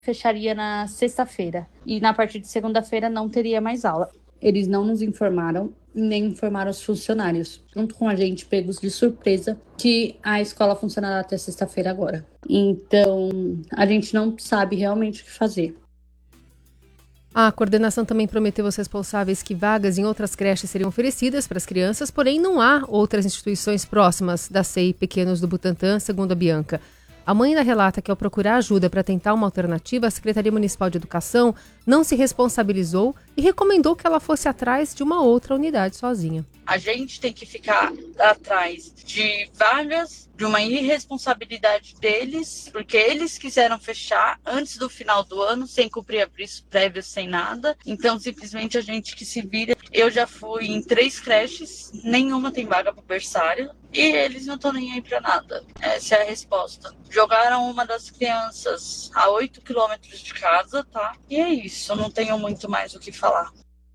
fecharia na sexta-feira. E na partir de segunda-feira não teria mais aula. Eles não nos informaram, nem informaram os funcionários, junto com a gente, pegos de surpresa, que a escola funcionará até sexta-feira agora. Então, a gente não sabe realmente o que fazer. A coordenação também prometeu aos responsáveis que vagas em outras creches seriam oferecidas para as crianças, porém não há outras instituições próximas da SEI Pequenos do Butantã, segundo a Bianca. A mãe ainda relata que, ao procurar ajuda para tentar uma alternativa, a Secretaria Municipal de Educação não se responsabilizou e recomendou que ela fosse atrás de uma outra unidade sozinha. A gente tem que ficar atrás de vagas, de uma irresponsabilidade deles, porque eles quiseram fechar antes do final do ano, sem cumprir aviso prévio, sem nada. Então, simplesmente, a gente que se vira. Eu já fui em 3 creches, nenhuma tem vaga para o berçário, e eles não estão nem aí para nada. Essa é a resposta. Jogaram uma das crianças a 8 quilômetros de casa, tá? E é isso, eu não tenho muito mais o que falar.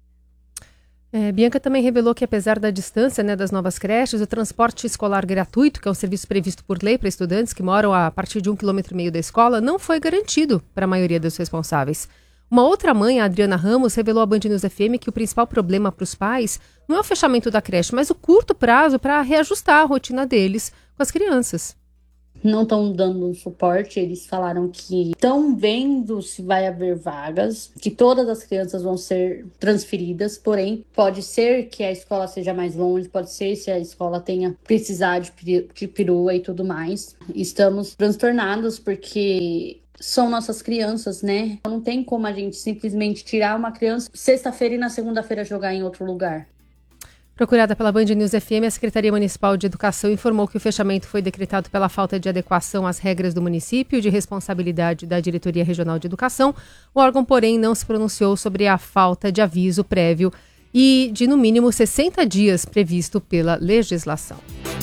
Bianca também revelou que, apesar da distância, das novas creches, o transporte escolar gratuito, que é um serviço previsto por lei para estudantes que moram a partir de 1,5 km da escola, não foi garantido para a maioria dos responsáveis. Uma outra mãe, a Adriana Ramos, revelou à Band News FM que o principal problema para os pais não é o fechamento da creche, mas o curto prazo para reajustar a rotina deles com as crianças. Não estão dando um suporte, eles falaram que estão vendo se vai haver vagas, que todas as crianças vão ser transferidas, porém pode ser que a escola seja mais longe, pode ser se a escola tenha precisar de perua e tudo mais. Estamos transtornados porque são nossas crianças, né? Não tem como a gente simplesmente tirar uma criança sexta-feira e na segunda-feira jogar em outro lugar. Procurada pela Band News FM, a Secretaria Municipal de Educação informou que o fechamento foi decretado pela falta de adequação às regras do município de responsabilidade da Diretoria Regional de Educação. O órgão, porém, não se pronunciou sobre a falta de aviso prévio e de, no mínimo, 60 dias previsto pela legislação.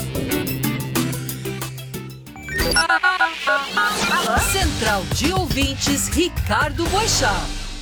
Central de Ouvintes, Ricardo Boixá.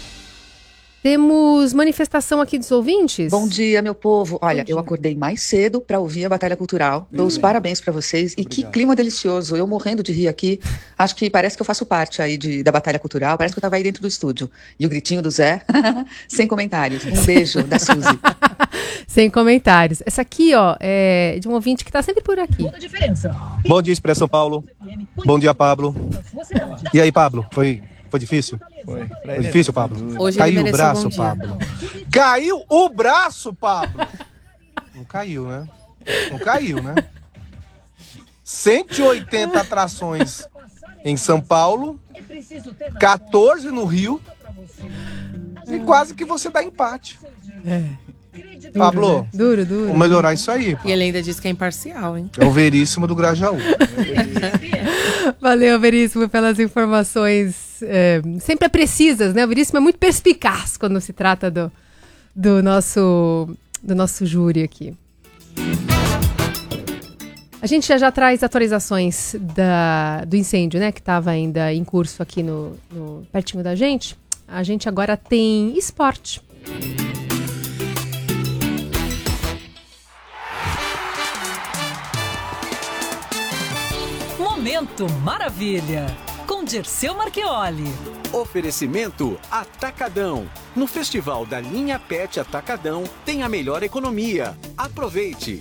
Temos manifestação aqui dos ouvintes? Bom dia, meu povo. Olha, eu acordei mais cedo para ouvir a Batalha Cultural. Dou os parabéns para vocês. E que clima delicioso. Eu morrendo de rir aqui. Acho que parece que eu faço parte aí da Batalha Cultural. Parece que eu estava aí dentro do estúdio. E o gritinho do Zé, sem comentários. Um beijo da Suzy. Sem comentários. Essa aqui, ó, é de um ouvinte que está sempre por aqui. Bom dia, Expresso Paulo. Bom dia, Pablo. E aí, Pablo? Foi difícil? Foi difícil, Pablo? Hoje caiu o braço, Pablo. Caiu o braço, Pablo. Não caiu, né? Não caiu, né? 180 atrações em São Paulo, 14 no Rio, e quase que você dá empate. Pablo, Duro. vamos melhorar isso aí. E ele ainda disse que é imparcial, hein? É o Veríssimo do Grajaú. Valeu, Veríssimo, pelas informações sempre precisas, né? O Veríssimo é muito perspicaz quando se trata do nosso júri aqui. A gente já traz atualizações do incêndio, né? Que estava ainda em curso aqui pertinho da gente. A gente agora tem esporte. Momento Maravilha, com Dirceu Marchioli. Oferecimento Atacadão. No Festival da Linha Pet Atacadão tem a melhor economia. Aproveite!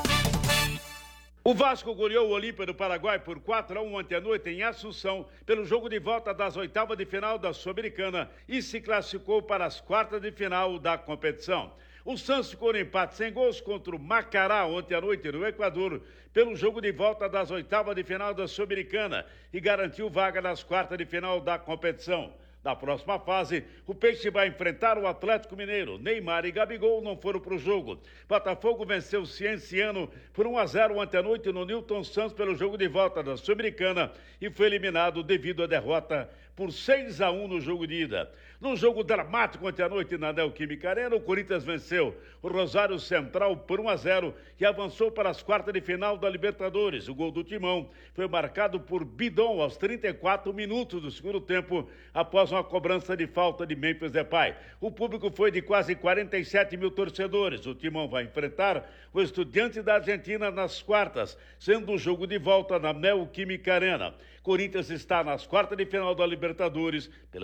O Vasco goleou o Olímpia do Paraguai por 4-1 ontem à noite em Assunção, pelo jogo de volta das oitavas de final da Sul-Americana e se classificou para as quartas de final da competição. O Santos ficou no empate sem gols contra o Macará ontem à noite no Equador, pelo jogo de volta das oitavas de final da Sul-Americana e garantiu vaga nas quartas de final da competição. Na próxima fase, o Peixe vai enfrentar o Atlético Mineiro. Neymar e Gabigol não foram para o jogo. Botafogo venceu o Cienciano por 1-0 ontem à noite no Newton Santos pelo jogo de volta da Sul-Americana e foi eliminado devido à derrota por 6-1 no jogo de ida. No jogo dramático ontem à noite na Neoquímica Arena, o Corinthians venceu o Rosário Central por 1-0 e avançou para as quartas de final da Libertadores. O gol do Timão foi marcado por Bidon aos 34 minutos do segundo tempo, após uma cobrança de falta de Memphis Depay. O público foi de quase 47 mil torcedores. O Timão vai enfrentar o Estudiantes da Argentina nas quartas, sendo o jogo de volta na Neoquímica Arena. Corinthians está nas quartas de final da Libertadores.